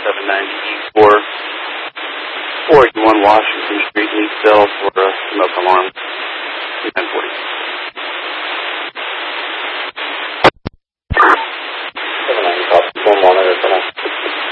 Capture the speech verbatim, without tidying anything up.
seven ninety East four four eighty-one Washington Street, Leesville, for a smoke alarm. nine forty.